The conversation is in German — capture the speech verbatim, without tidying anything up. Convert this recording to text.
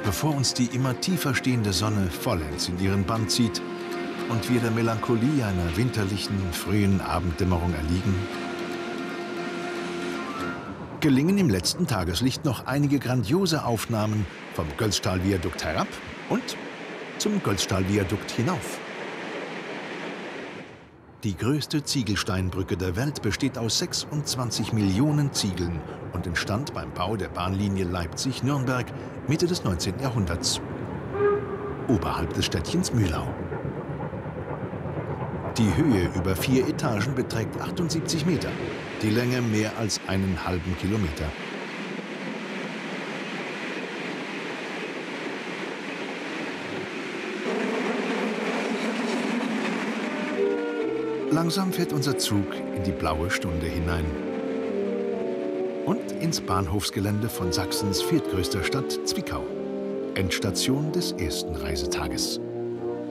Bevor uns die immer tiefer stehende Sonne vollends in ihren Bann zieht und wir der Melancholie einer winterlichen, frühen Abenddämmerung erliegen, gelingen im letzten Tageslicht noch einige grandiose Aufnahmen vom Götzschtal-Viadukt herab und zum Götzschtal-Viadukt hinauf. Die größte Ziegelsteinbrücke der Welt besteht aus sechsundzwanzig Millionen Ziegeln und entstand beim Bau der Bahnlinie Leipzig-Nürnberg Mitte des neunzehnten Jahrhunderts, oberhalb des Städtchens Mühlau. Die Höhe über vier Etagen beträgt achtundsiebzig Meter, die Länge mehr als einen halben Kilometer. Langsam fährt unser Zug in die blaue Stunde hinein und ins Bahnhofsgelände von Sachsens viertgrößter Stadt Zwickau, Endstation des ersten Reisetages.